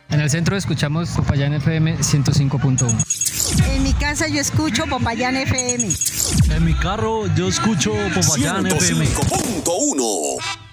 En el centro escuchamos Popayán FM 105.1. En mi casa yo escucho Popayán FM. En mi carro yo escucho Popayán FM 105.1.